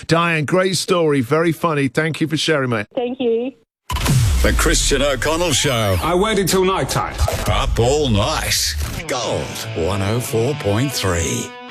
Diane, great story. Very funny. Thank you for sharing, mate. Thank you. The Christian O'Connell Show. I waited till night time. Up all night. Gold 104.3.